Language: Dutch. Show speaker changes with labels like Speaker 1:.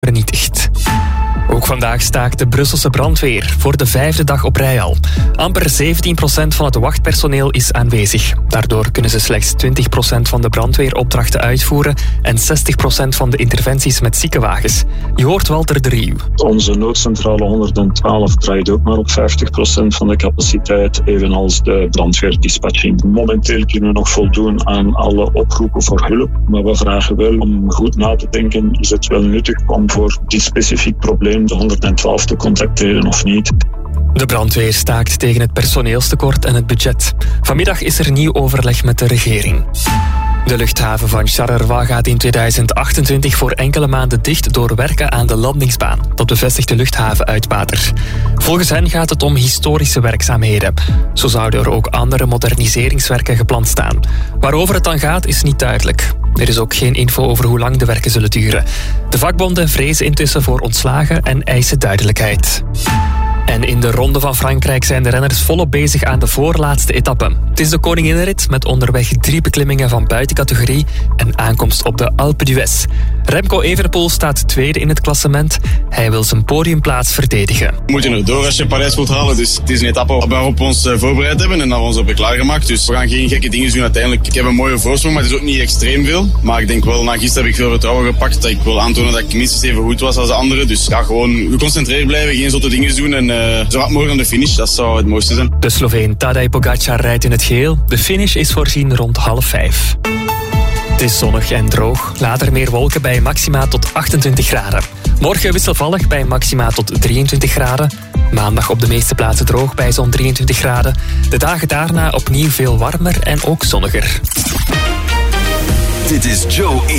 Speaker 1: vernietigd. Ook vandaag staakt de Brusselse brandweer voor de 5e dag op rij al. Amper 17% van het wachtpersoneel is aanwezig. Daardoor kunnen ze slechts 20% van de brandweeropdrachten uitvoeren en 60% van de interventies met ziekenwagens. Je hoort Walter de Rieuw.
Speaker 2: Onze noodcentrale 112 draait ook maar op 50% van de capaciteit, evenals de brandweerdispatching. Momenteel kunnen we nog voldoen aan alle oproepen voor hulp, maar we vragen wel om goed na te denken, is het wel nuttig om voor dit specifiek probleem de 112 te contacteren of niet.
Speaker 1: De brandweer staakt tegen het personeelstekort en het budget. Vanmiddag is er nieuw overleg met de regering. De luchthaven van Charleroi gaat in 2028 voor enkele maanden dicht door werken aan de landingsbaan. Dat bevestigt de luchthavenuitbater. Volgens hen gaat het om historische werkzaamheden. Zo zouden er ook andere moderniseringswerken gepland staan. Waarover het dan gaat is niet duidelijk. Er is ook geen info over hoe lang de werken zullen duren. De vakbonden vrezen intussen voor ontslagen en eisen duidelijkheid. En in de Ronde van Frankrijk zijn de renners volop bezig aan de voorlaatste etappe. Het is de Koninginnenrit met onderweg 3 beklimmingen van buitencategorie en aankomst op de Alpe d'Huez. Remco Evenepoel staat tweede in het klassement. Hij wil zijn podiumplaats verdedigen.
Speaker 3: We moeten erdoor als je Parijs wilt halen, dus het is een etappe waarop we ons voorbereid hebben en dat we ons hebben klaargemaakt. Dus we gaan geen gekke dingen doen uiteindelijk. Ik heb een mooie voorsprong, maar het is ook niet extreem veel. Maar ik denk wel, na gisteren heb ik veel vertrouwen gepakt. Dat ik wil aantonen dat ik minstens even goed was als de anderen. Dus ja, gewoon geconcentreerd blijven, geen zotte dingen doen en zo hard mogelijk aan de finish. Dat zou het mooiste zijn.
Speaker 1: De Sloveen Tadej Pogačar rijdt in het geel. De finish is voorzien rond 4:30. Het is zonnig en droog. Later meer wolken bij maxima tot 28 graden. Morgen wisselvallig bij maxima tot 23 graden. Maandag op de meeste plaatsen droog bij zo'n 23 graden. De dagen daarna opnieuw veel warmer en ook zonniger.
Speaker 4: Dit is Joe